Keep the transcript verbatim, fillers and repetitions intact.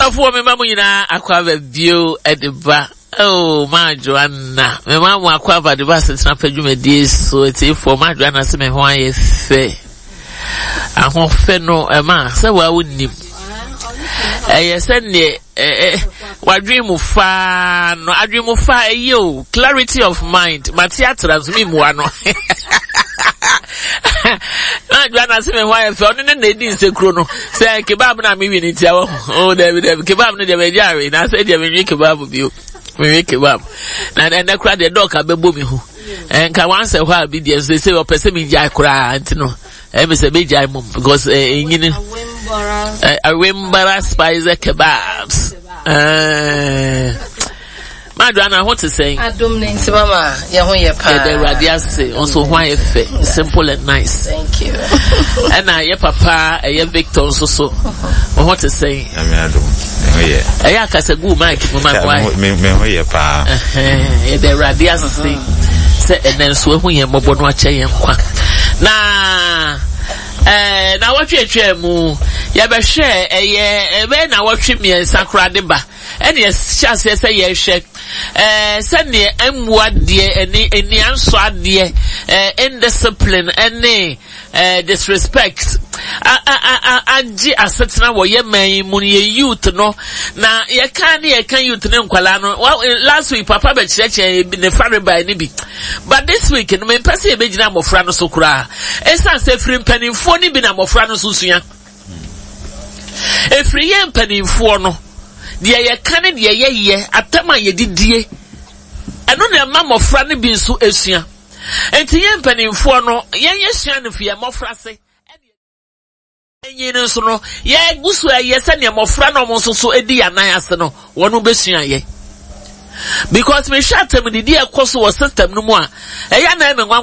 for me, Mamma, I have a view at the back. Oh, my Joanna, my mamma, I have the bus and snap a jume so it's for my Joanna, some of why is fair. I won't fair no a man, so I wouldn't him. I send ye, eh, what dream of fun, no, I dream of fire, you, clarity of mind, my theatres, me, one. Na Joanna say me why feel no na di nse kro no say kebab na me wi ni tia oh David kebab no de be jare na say de me wi kebab bi o me wi kebab na na kra de dog abebo mi hu en ka wan say wha bi de say say o pese mi jai kra anti no e be say be jai mum because enyini a wimbara spice kebabs eh Madonna, what to say? I don't need to mama. Yeah, when you're the radiance also why simple and nice. Thank you. And I, your papa, a your Victor also so. What to say? I mean, I don't. Yeah. I yak as a good mic, my me, me, me, pa. The radiance say, and then so when you're mobile, watch a young one. Nah. Eh, na watch a chair moo. Ya be share a year, a man, I watch me and Sakra Deba. And yes, just yes, a year shake. Eh, send ye M what dear, any, any answer dear, eh, indiscipline, any, eh, disrespect. Ah, ah, ah, ah, ah, G, a certain way, ye may, money, youth, no. Now, ye can't, ye can you to name Qualano. Well, last week, Papa, but church, been a family by Nibi. But this week, in my passy, a big number of Frano Sokra. Esa say, free penny, phony, been a more Frano Susia. A free yen penny, for no. Dear, ye can't, ye, ye, ye, at time ye did, dear. And only a mamma of Franny being so Asia. And to yen penny, for no, yen, yes, shan if ye are more frassy. Ye no so no ye gusu ye se ne mofra no mo so so edi anayase no wonu besua ye because me shatem di di ekoso wo system no mu a eya na me